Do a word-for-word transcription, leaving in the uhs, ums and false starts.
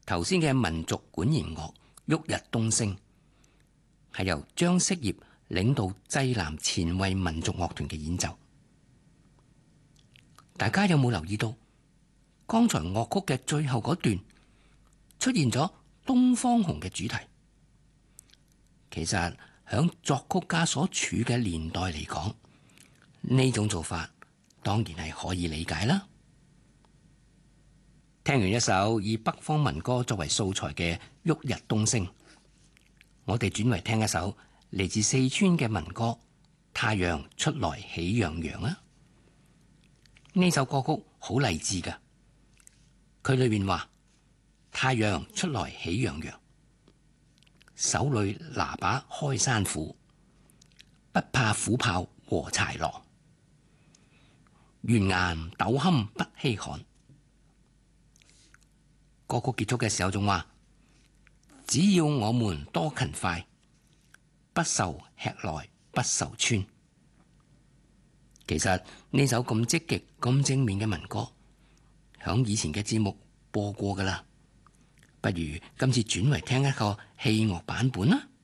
頭先嘅民族管弦樂旭日東升，係由張式業領導濟南前衛民族樂團嘅演奏。大家有冇留意到，剛才樂曲嘅最後嗰段出現咗東方紅嘅主題？其實響作曲家所處嘅年代嚟講，呢種做法當然係可以理解啦。聽完一首以北方民歌作為素材嘅旭日東升，我哋轉為聽一首嚟自四川嘅民歌《太陽出來喜洋洋》啊！呢首歌曲好勵志噶，佢裏面話：太陽出來喜洋洋，手裏拿把開山斧，不怕虎豹和豺狼，懸崖陡坎不稀罕。歌曲結束嘅時候仲話：只要我們多勤快，不愁吃來不愁穿。其實呢首咁積極、咁正面嘅民歌，響以前嘅節目播過噶啦。不如今次轉為聽一個器樂版本啦。